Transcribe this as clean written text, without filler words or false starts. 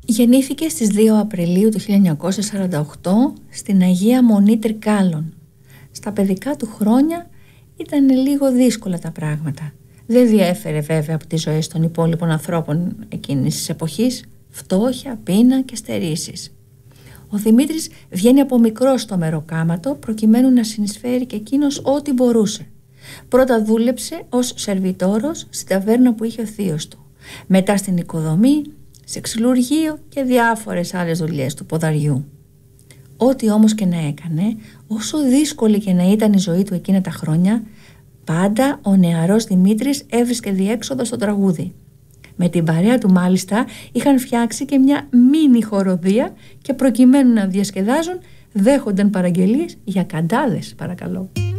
Γεννήθηκε στις 2 Απριλίου του 1948 στην Αγία Μονή Τρικάλων. Στα παιδικά του χρόνια ήταν λίγο δύσκολα τα πράγματα. Δεν διέφερε βέβαια από τις ζωές των υπόλοιπων ανθρώπων εκείνης της εποχής, φτώχεια, πείνα και στερήσεις. Ο Δημήτρης βγαίνει από μικρό στο μεροκάματο προκειμένου να συνεισφέρει και εκείνος ό,τι μπορούσε. Πρώτα δούλεψε ως σερβιτόρος στην ταβέρνα που είχε ο θείος του. Μετά στην οικοδομή, σε ξυλουργείο και διάφορες άλλες δουλειές του ποδαριού. Ό,τι όμως και να έκανε, όσο δύσκολη και να ήταν η ζωή του εκείνα τα χρόνια, πάντα ο νεαρός Δημήτρης έβρισκε διέξοδο στο τραγούδι. Με την παρέα του μάλιστα είχαν φτιάξει και μια μίνι χοροδία και προκειμένου να διασκεδάζουν δέχονταν παραγγελίες για καντάδες, παρακαλώ.